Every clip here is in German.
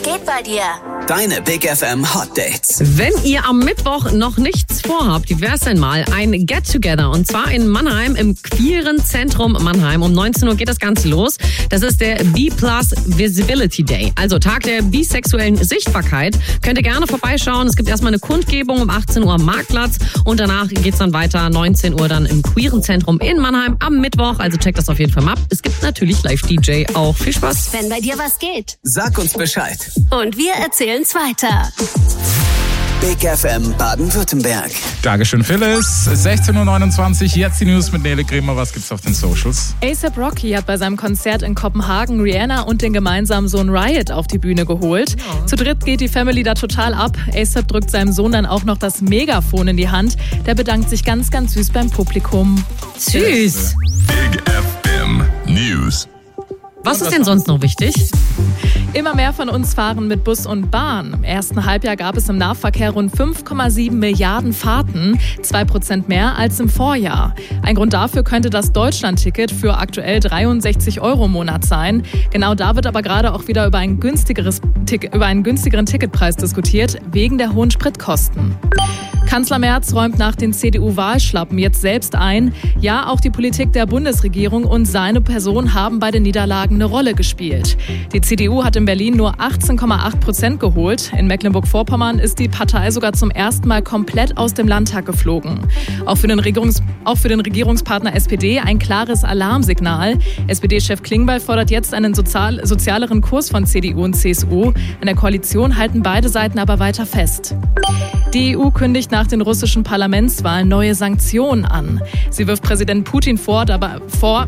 geht bei dir? Deine Big FM Hot Dates. Wenn ihr am Mittwoch noch nichts vorhabt, wie wär's denn mal? Ein Get-Together und zwar in Mannheim im Queeren Zentrum Mannheim. Um 19 Uhr geht das Ganze los. Das ist der B+ Visibility Day, also Tag der bisexuellen Sichtbarkeit. Könnt ihr gerne vorbeischauen. Es gibt erstmal eine Kundgebung um 18 Uhr am Marktplatz und danach geht's dann weiter 19 Uhr dann im Queeren Zentrum in Mannheim am Mittwoch. Also checkt das auf jeden Fall mal ab. Es gibt natürlich Live-DJ auch. Viel Spaß. Wenn bei dir was geht. Sag uns Bescheid. Und wir erzählen's weiter. Big FM Baden-Württemberg. Dankeschön, Phyllis. 16.29 Uhr, jetzt die News mit Nele Kremer. Was gibt's auf den Socials? A$AP Rocky hat bei seinem Konzert in Kopenhagen Rihanna und den gemeinsamen Sohn Riot auf die Bühne geholt. Zu dritt geht die Family da total ab. A$AP drückt seinem Sohn dann auch noch das Megafon in die Hand. Der bedankt sich ganz, ganz süß beim Publikum. Süß. Big FM News. Was ist denn sonst noch wichtig? Immer mehr von uns fahren mit Bus und Bahn. Im ersten Halbjahr gab es im Nahverkehr rund 5,7 Milliarden Fahrten, 2% mehr als im Vorjahr. Ein Grund dafür könnte das Deutschland-Ticket für aktuell 63 € im Monat sein. Genau da wird aber gerade auch wieder über einen günstigeren Ticketpreis diskutiert, wegen der hohen Spritkosten. Kanzler Merz räumt nach den CDU-Wahlschlappen jetzt selbst ein. Ja, auch die Politik der Bundesregierung und seine Person haben bei den Niederlagen eine Rolle gespielt. Die CDU hat in Berlin nur 18,8% geholt. In Mecklenburg-Vorpommern ist die Partei sogar zum ersten Mal komplett aus dem Landtag geflogen. Auch für den Regierungspartner SPD ein klares Alarmsignal. SPD-Chef Klingbeil fordert jetzt einen sozialeren Kurs von CDU und CSU. An der Koalition halten beide Seiten aber weiter fest. Die EU kündigt nach den russischen Parlamentswahlen neue Sanktionen an. Sie wirft Präsident Putin vor, dabei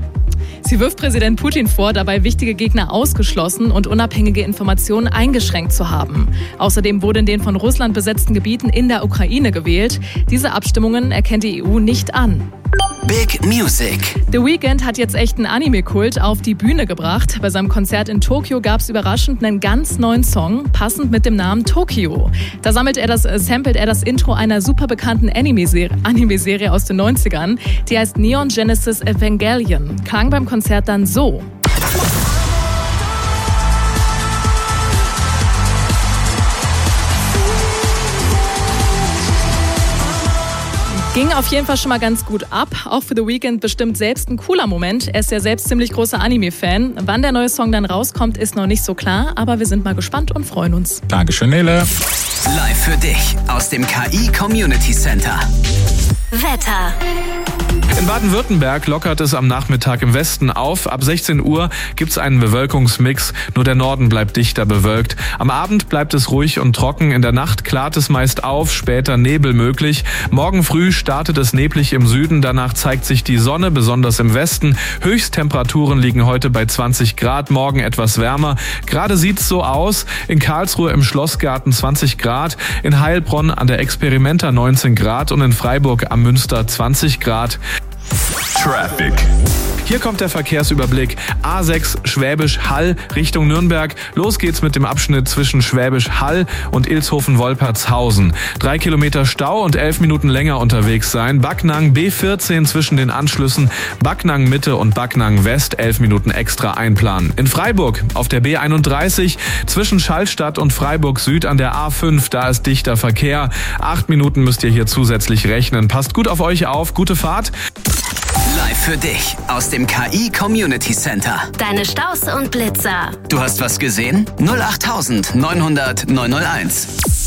wichtige Gegner ausgeschlossen und unabhängige Informationen eingeschränkt zu haben. Außerdem wurde in den von Russland besetzten Gebieten in der Ukraine gewählt. Diese Abstimmungen erkennt die EU nicht an. Big Music. The Weeknd hat jetzt echt einen Anime-Kult auf die Bühne gebracht. Bei seinem Konzert in Tokio gab es überraschend einen ganz neuen Song, passend mit dem Namen Tokio. Da samplet er das Intro einer super bekannten Anime-Serie aus den 90ern. Die heißt Neon Genesis Evangelion. Klang beim Konzert dann so. Ging auf jeden Fall schon mal ganz gut ab. Auch für The Weeknd bestimmt selbst ein cooler Moment. Er ist ja selbst ziemlich großer Anime-Fan. Wann der neue Song dann rauskommt, ist noch nicht so klar. Aber wir sind mal gespannt und freuen uns. Dankeschön, Nele. Live für dich aus dem KI Community Center. Wetter. In Baden-Württemberg lockert es am Nachmittag im Westen auf. Ab 16 Uhr gibt's einen Bewölkungsmix. Nur der Norden bleibt dichter bewölkt. Am Abend bleibt es ruhig und trocken. In der Nacht klart es meist auf, später Nebel möglich. Morgen früh startet es neblig im Süden. Danach zeigt sich die Sonne, besonders im Westen. Höchsttemperaturen liegen heute bei 20 Grad, morgen etwas wärmer. Gerade sieht's so aus. In Karlsruhe im Schlossgarten 20 Grad, in Heilbronn an der Experimenta 19 Grad und in Freiburg am Münster 20 Grad. Traffic. Hier kommt der Verkehrsüberblick. A6 Schwäbisch Hall Richtung Nürnberg. Los geht's mit dem Abschnitt zwischen Schwäbisch Hall und Ilshofen-Wolpertshausen. 3 Kilometer Stau und 11 Minuten länger unterwegs sein. Backnang B14 zwischen den Anschlüssen Backnang Mitte und Backnang West 11 Minuten extra einplanen. In Freiburg auf der B31 zwischen Schallstadt und Freiburg Süd an der A5, da ist dichter Verkehr. 8 Minuten müsst ihr hier zusätzlich rechnen. Passt gut auf euch auf. Gute Fahrt. Live für dich aus dem KI Community Center. Deine Staus und Blitzer. Du hast was gesehen? 08900 901.